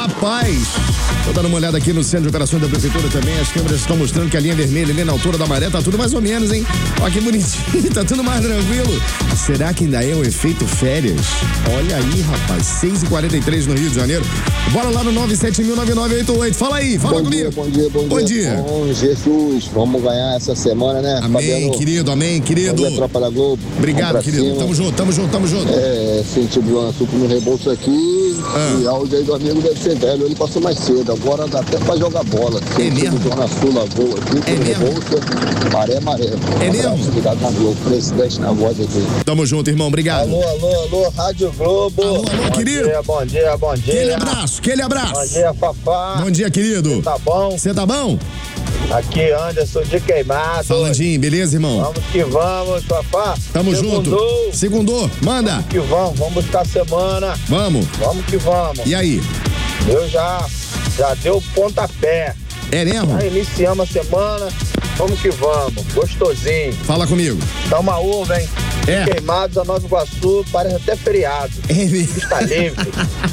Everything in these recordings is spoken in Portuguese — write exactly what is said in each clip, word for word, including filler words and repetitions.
Rapaz, tô dando uma olhada aqui no centro de operações da prefeitura também. As câmeras estão mostrando que a linha vermelha ali na altura da maré tá tudo mais ou menos, hein? Ó, que bonitinho, tá tudo mais tranquilo. Será que ainda é o efeito férias? Olha aí, rapaz, seis e quarenta e três no Rio de Janeiro. Bora lá no nove sete mil, nove nove oito oito. Fala aí, fala bom comigo. Dia, bom dia, bom, bom dia. dia. Bom, Jesus, vamos ganhar essa semana, né? Amém, Fabiano, querido, amém, querido. Bom dia, tropa da Globo. Obrigado, querido. Cima. Tamo junto, tamo junto, tamo junto. É, sentido Zona Sul no rebolso aqui. Ah. E áudio aí do amigo deve ser velho. Ele passou mais cedo. Agora dá até pra jogar bola. Sentido mesmo? Zona Sul, Lagoa aqui. É no mesmo? rebolso. Maré, maré. É mesmo? Ligado na Globo. Presidente na voz aqui. Tamo junto, irmão, obrigado. Alô, alô, alô, Rádio Globo. Alô, alô, bom querido. Dia, bom dia, bom dia. Aquele abraço, aquele abraço. Bom dia, Fafá. Bom dia, querido. Tá bom? Você tá bom? Aqui, Anderson de Queimado. Falandinho, beleza, irmão? Vamos que vamos, Fafá. Tamo Segundou. junto. Segundou, manda. Vamos que vamos, vamos buscar a semana. Vamos. Vamos que vamos. E aí? Eu já, já deu pontapé. É mesmo? Já iniciamos a semana. Vamos que vamos. Gostosinho. Fala comigo. Dá uma uva, hein? É. Queimados a Nova Iguaçu, parece até feriado. É mesmo? Está livre.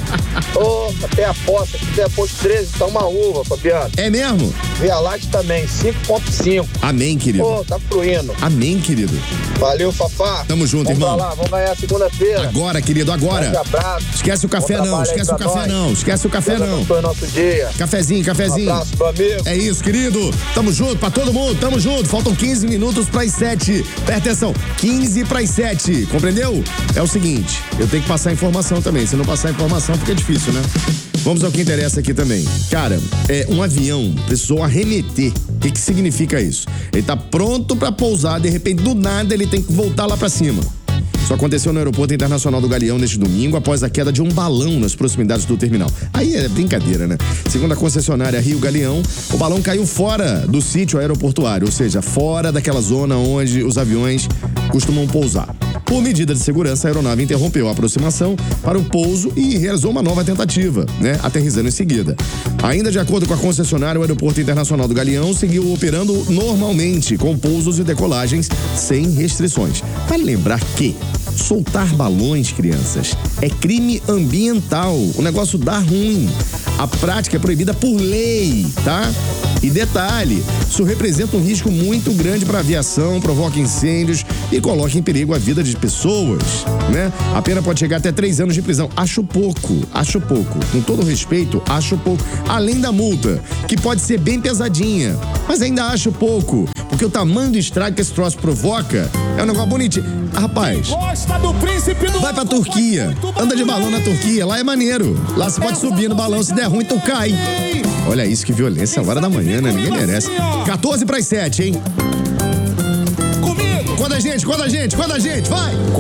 Ô, oh, até a poça, aqui tem a posto treze, tá uma uva, Fabiano. É mesmo? Via Láctea também, cinco ponto cinco. Amém, querido. Ô, oh, tá fluindo. Amém, querido. Valeu, Fafá. Tamo junto, vamos irmão. Vamos lá, vamos ganhar segunda-feira. Agora, querido, agora. Um abraço. Esquece o café Bom não, esquece o café nós. não, esquece o café Deus não. abençoe nosso dia. Cafezinho, cafezinho. Um abraço, meu amigo. É isso, querido. Tamo junto, pra todo mundo, tamo junto. Faltam quinze minutos pras sete. Presta atenção, quinze pras sete. Compreendeu? É o seguinte, eu tenho que passar a informação também. Se não passar a informação, fica difícil, né? Vamos ao que interessa aqui também. Cara, é, um avião precisou arremeter. O que que significa isso? Ele tá pronto pra pousar, de repente, do nada, ele tem que voltar lá pra cima. Isso aconteceu no Aeroporto Internacional do Galeão neste domingo, após a queda de um balão nas proximidades do terminal. Aí é brincadeira, né? Segundo a concessionária Rio Galeão, o balão caiu fora do sítio aeroportuário, ou seja, fora daquela zona onde os aviões costumam pousar. Por medida de segurança, a aeronave interrompeu a aproximação para o pouso e realizou uma nova tentativa, né? Aterrissando em seguida. Ainda de acordo com a concessionária, o Aeroporto Internacional do Galeão seguiu operando normalmente, com pousos e decolagens sem restrições. Vale lembrar que soltar balões, crianças, é crime ambiental. O negócio dá ruim. A prática é proibida por lei, tá? E detalhe, isso representa um risco muito grande para a aviação, provoca incêndios e coloca em perigo a vida de pessoas, né? A pena pode chegar até três anos de prisão. Acho pouco, acho pouco. Com todo respeito, acho pouco. Além da multa, que pode ser bem pesadinha, mas ainda acho pouco, porque o tamanho do estrago que esse troço provoca é um negócio bonitinho. Rapaz, vai pra Turquia, anda de balão na Turquia, lá é maneiro. Lá você pode subir no balão, se der ruim, tu cai. Olha isso, que violência, a hora da manhã, né? Ninguém merece. quatorze para as sete, hein? Comigo! Conta a gente, conta a gente, conta a gente, vai!